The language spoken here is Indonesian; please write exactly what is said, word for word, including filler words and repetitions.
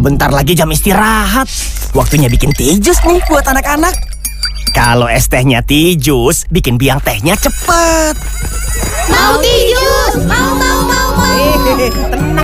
Bentar lagi jam istirahat. Waktunya bikin teh jus nih buat anak-anak. Kalau es tehnya teh jus, bikin biang tehnya cepet. Mau teh jus, mau mau mau mau. Hehehe, tenang.